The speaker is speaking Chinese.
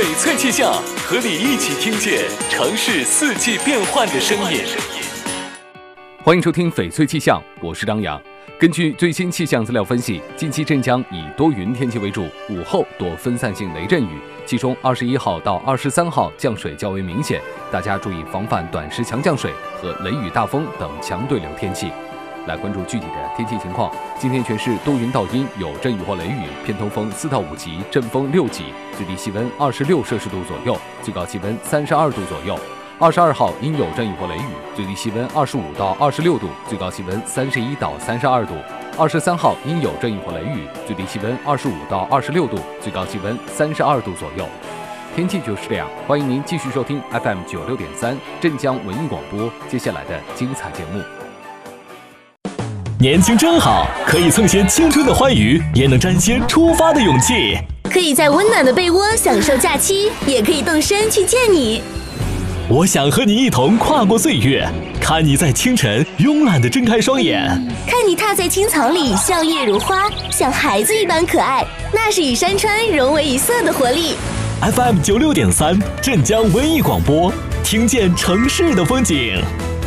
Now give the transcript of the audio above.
翡翠气象，和你一起听见城市四季变换的声音。欢迎收听翡翠气象，我是张扬。根据最新气象资料分析，近期镇江以多云天气为主，午后多分散性雷阵雨，其中21号到23号降水较为明显，大家注意防范短时强降水和雷雨大风等强对流天气。来关注具体的天气情况。今天全市多云到阴，有阵雨或雷雨，偏东风4到5级，阵风6级，最低气温26摄氏度左右，最高气温32度左右。22号阴有阵雨或雷雨，最低气温25到26度，最高气温31到32度。23号阴有阵雨或雷雨，最低气温25到26度，最高气温32度左右。天气就是这样，欢迎您继续收听 FM 96.3镇江文艺广播接下来的精彩节目。 年轻真好，可以蹭些青春的欢愉，也能沾些出发的勇气。 可以在温暖的被窝享受假期，也可以动身去见你。 我想和你一同跨过岁月，看你在清晨慵懒地睁开双眼， 看你踏在青草里笑靥如花，像孩子一般可爱，那是与山川融为一色的活力。 FM 96.3镇江文艺广播，听见城市的风景。